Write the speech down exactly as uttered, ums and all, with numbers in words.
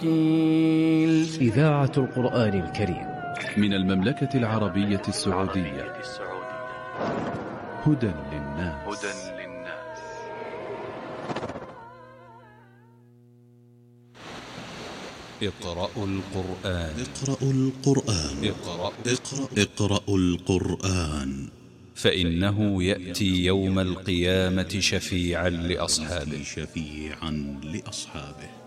إذاعة القرآن الكريم من المملكة العربية السعودية. هدى للناس. اقرأوا القرآن. اقرأوا القرآن. اقرأ اقرأ اقرأوا القرآن، فإنه يأتي يوم القيامة شفيعا لأصحابه شفيعا لأصحابه